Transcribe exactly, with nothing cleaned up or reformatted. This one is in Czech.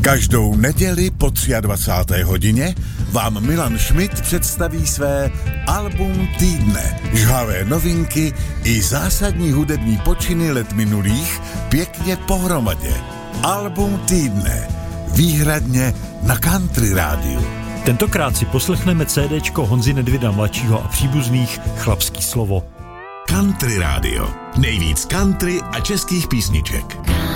Každou neděli po dvacáté třetí hodině vám Milan Schmidt představí své album týdne, žhavé novinky i zásadní hudební počiny let minulých pěkně pohromadě. Album týdne, výhradně na Country rádiu. Tentokrát si poslechneme CDčko Honzy Nedvěda mladšího a příbuzných Chlapský slovo. Country rádio, nejvíc country a českých písniček.